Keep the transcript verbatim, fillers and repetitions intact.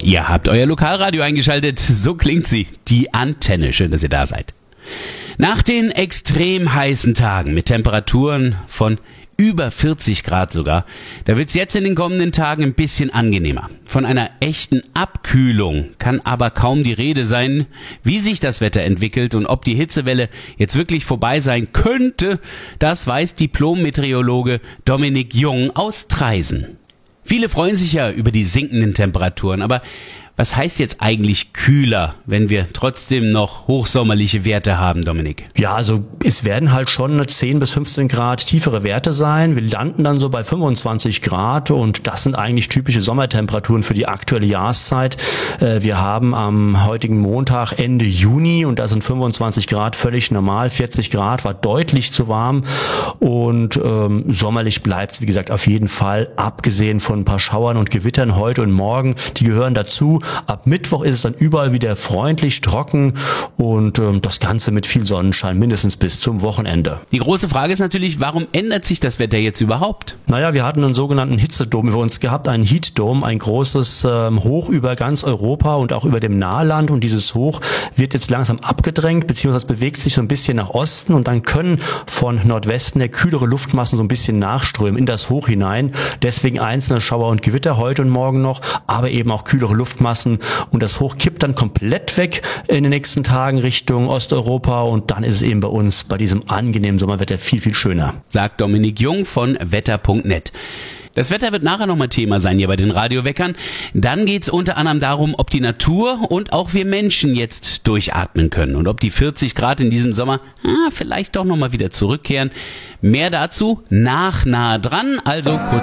Ihr habt euer Lokalradio eingeschaltet. So klingt sie, die Antenne. Schön, dass ihr da seid. Nach den extrem heißen Tagen mit Temperaturen von über vierzig Grad sogar, da wird's jetzt in den kommenden Tagen ein bisschen angenehmer. Von einer echten Abkühlung kann aber kaum die Rede sein. Wie sich das Wetter entwickelt und ob die Hitzewelle jetzt wirklich vorbei sein könnte, das weiß Diplom-Meteorologe Dominik Jung aus Traisen. Viele freuen sich ja über die sinkenden Temperaturen, aber was heißt jetzt eigentlich kühler, wenn wir trotzdem noch hochsommerliche Werte haben, Dominik? Ja, also es werden halt schon zehn bis fünfzehn Grad tiefere Werte sein. Wir landen dann so bei fünfundzwanzig Grad und das sind eigentlich typische Sommertemperaturen für die aktuelle Jahreszeit. Wir haben am heutigen Montag Ende Juni und da sind fünfundzwanzig Grad völlig normal. vierzig Grad war deutlich zu warm und ähm, sommerlich bleibt es, wie gesagt, auf jeden Fall, abgesehen von ein paar Schauern und Gewittern heute und morgen. Die gehören dazu. Ab Mittwoch ist es dann überall wieder freundlich, trocken und ähm, das Ganze mit viel Sonnenschein, mindestens bis zum Wochenende. Die große Frage ist natürlich, warum ändert sich das Wetter jetzt überhaupt? Naja, wir hatten einen sogenannten Hitzedom über uns gehabt, einen Heatdome, ein großes ähm, Hoch über ganz Europa und auch über dem Nahland und dieses Hoch wird jetzt langsam abgedrängt, beziehungsweise bewegt sich so ein bisschen nach Osten und dann können von Nordwesten her kühlere Luftmassen so ein bisschen nachströmen in das Hoch hinein. Deswegen einzelne Schauer und Gewitter heute und morgen noch, aber eben auch kühlere Luftmassen. Und das Hoch kippt dann komplett weg in den nächsten Tagen Richtung Osteuropa und dann ist es eben bei uns bei diesem angenehmen Sommerwetter viel, viel schöner. Sagt Dominik Jung von wetter punkt net. Das Wetter wird nachher nochmal Thema sein hier bei den Radioweckern. Dann geht's unter anderem darum, ob die Natur und auch wir Menschen jetzt durchatmen können und ob die vierzig Grad in diesem Sommer ah, vielleicht doch nochmal wieder zurückkehren. Mehr dazu nach nah dran, also kurz